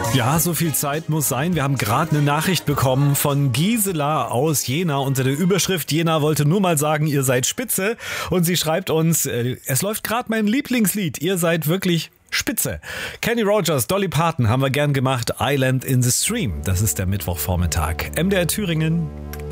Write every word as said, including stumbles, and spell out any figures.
Ja, so viel Zeit muss sein. Wir haben gerade eine Nachricht bekommen von Gisela aus Jena unter der Überschrift: Jena wollte nur mal sagen, ihr seid spitze. Und sie schreibt uns, äh, es läuft gerade mein Lieblingslied. Ihr seid wirklich spitze. Kenny Rogers, Dolly Parton haben wir gern gemacht. Island in the Stream. Das ist der Mittwochvormittag. M D R Thüringen.